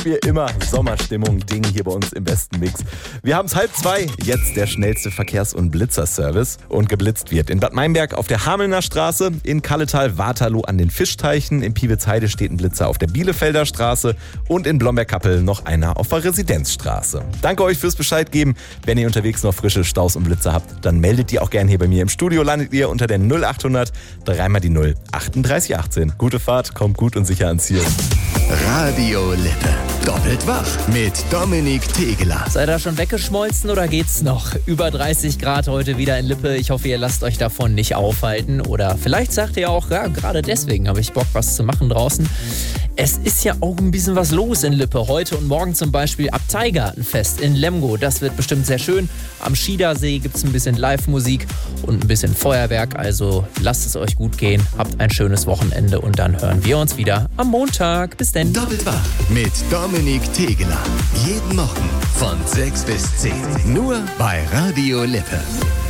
Wie immer, Sommerstimmung, Ding hier bei uns im besten Mix. Wir haben es 1:30, jetzt der schnellste Verkehrs- und Blitzerservice. Und geblitzt wird in Bad Meinberg auf der Hamelner Straße, in Kalletal-Waterloo an den Fischteichen, in Piewitzheide steht ein Blitzer auf der Bielefelder Straße und in Blomberg-Kappel noch einer auf der Residenzstraße. Danke euch fürs Bescheid geben. Wenn ihr unterwegs noch frische Staus und Blitzer habt, dann meldet die auch gerne hier bei mir im Studio. Landet ihr unter der 0800 3 die 0 38 18. Gute Fahrt, kommt gut und sicher ans Ziel. Radio Lippe. Doppelt wach mit Dominik Tegeler. Seid ihr schon weggeschmolzen oder geht's noch? Über 30 Grad heute wieder in Lippe. Ich hoffe, ihr lasst euch davon nicht aufhalten. Oder vielleicht sagt ihr auch, ja, gerade deswegen habe ich Bock, was zu machen draußen. Es ist ja auch ein bisschen was los in Lippe. Heute und morgen zum Beispiel Abteigartenfest in Lemgo. Das wird bestimmt sehr schön. Am Schiedersee gibt es ein bisschen Live-Musik und ein bisschen Feuerwerk. Also lasst es euch gut gehen. Habt ein schönes Wochenende und dann hören wir uns wieder am Montag. Bis denn. Doppelt wach mit Dominik Tegeler. Jeden Morgen von 6 bis 10. Nur bei Radio Lippe.